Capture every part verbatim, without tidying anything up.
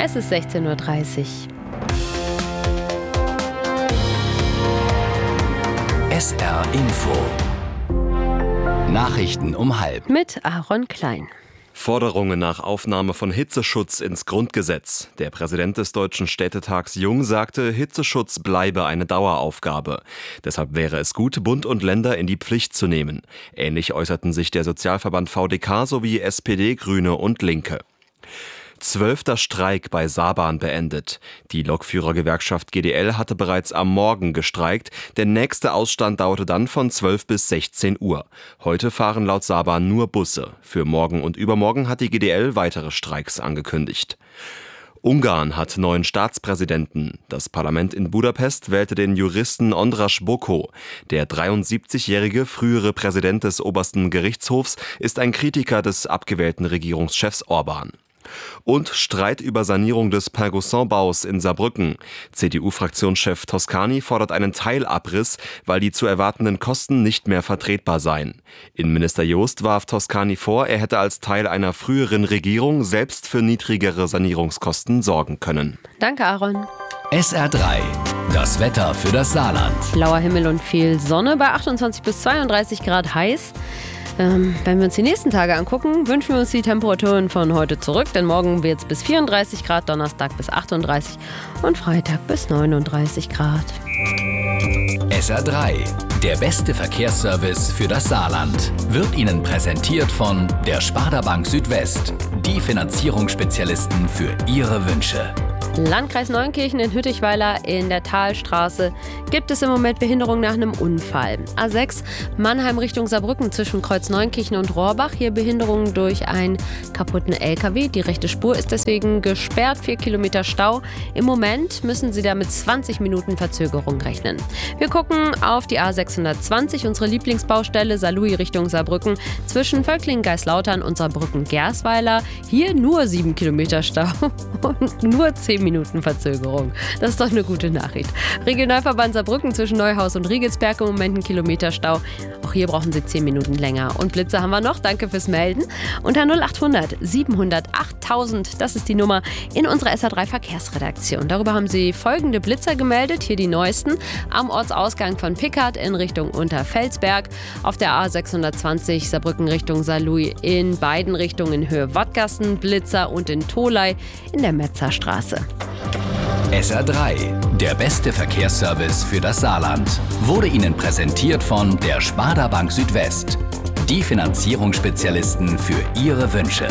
Es ist sechzehn Uhr dreißig. S R Info. Nachrichten um halb. Mit Aaron Klein. Forderungen nach Aufnahme von Hitzeschutz ins Grundgesetz. Der Präsident des Deutschen Städtetags Jung sagte, Hitzeschutz bleibe eine Daueraufgabe. Deshalb wäre es gut, Bund und Länder in die Pflicht zu nehmen. Ähnlich äußerten sich der Sozialverband V D K sowie S P D, Grüne und Linke. Zwölfter Streik bei Saarbrücken beendet. Die Lokführergewerkschaft G D L hatte bereits am Morgen gestreikt. Der nächste Ausstand dauerte dann von zwölf bis sechzehn Uhr. Heute fahren laut Saarbrücken nur Busse. Für morgen und übermorgen hat die G D L weitere Streiks angekündigt. Ungarn hat neuen Staatspräsidenten. Das Parlament in Budapest wählte den Juristen András Bokó. Der dreiundsiebzigjährige frühere Präsident des obersten Gerichtshofs ist ein Kritiker des abgewählten Regierungschefs Orbán. Und Streit über Sanierung des Pingosson-Baus in Saarbrücken. C D U-Fraktionschef Toscani fordert einen Teilabriss, weil die zu erwartenden Kosten nicht mehr vertretbar seien. Innenminister Joost warf Toscani vor, er hätte als Teil einer früheren Regierung selbst für niedrigere Sanierungskosten sorgen können. Danke, Aaron. S R drei. Das Wetter für das Saarland. Blauer Himmel und viel Sonne bei achtundzwanzig bis zweiunddreißig Grad heiß. Ähm, wenn wir uns die nächsten Tage angucken, wünschen wir uns die Temperaturen von heute zurück, denn morgen wird es bis vierunddreißig Grad, Donnerstag bis achtunddreißig und Freitag bis neununddreißig Grad. S R drei. Der beste Verkehrsservice für das Saarland wird Ihnen präsentiert von der Sparda Bank Südwest, die Finanzierungsspezialisten für Ihre Wünsche. Landkreis Neunkirchen in Hüttichweiler in der Talstraße gibt es im Moment Behinderung nach einem Unfall. A sechs Mannheim Richtung Saarbrücken zwischen Kreuz Neunkirchen und Rohrbach. Hier Behinderung durch einen kaputten L K W. Die rechte Spur ist deswegen gesperrt, vier Kilometer Stau. Im Moment müssen Sie da mit zwanzig Minuten Verzögerung rechnen. Wir gucken auf die A sechshundertzwanzig, unsere Lieblingsbaustelle Saarlouis Richtung Saarbrücken zwischen Völklingen-Geislautern und Saarbrücken-Gersweiler. Hier nur sieben Kilometer Stau und nur zehn Minuten Verzögerung. Das ist doch eine gute Nachricht. Regionalverband Saarbrücken zwischen Neuhaus und Riegelsberg im Moment ein Kilometer Stau. Auch hier brauchen Sie zehn Minuten länger. Und Blitze haben wir noch. Danke fürs Melden. Unter null achthundert siebenhundert achttausend, das ist die Nummer in unserer S R drei Verkehrsredaktion. Darüber haben Sie folgende Blitzer gemeldet. Hier die neuesten. Am Ortsausgang von Pickert in Richtung Unterfelsberg. Auf der A sechshundertzwanzig Saarbrücken Richtung Saarlouis in beiden Richtungen in Höhe Wattgassen, Blitzer und in Tholey in der Metzerstraße. S R drei. Der beste Verkehrsservice für das Saarland wurde Ihnen präsentiert von der Sparda Bank Südwest, die Finanzierungsspezialisten für Ihre Wünsche.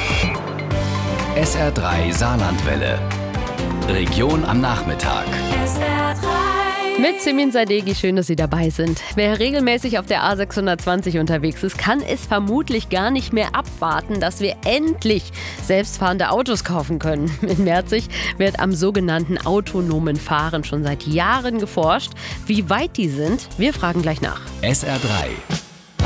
S R drei Saarlandwelle. Region am Nachmittag. S R drei. Mit Simin Sadeghi, schön, dass Sie dabei sind. Wer regelmäßig auf der A sechshundertzwanzig unterwegs ist, kann es vermutlich gar nicht mehr abwarten, dass wir endlich selbstfahrende Autos kaufen können. In Merzig wird am sogenannten autonomen Fahren schon seit Jahren geforscht. Wie weit die sind, wir fragen gleich nach. S R drei.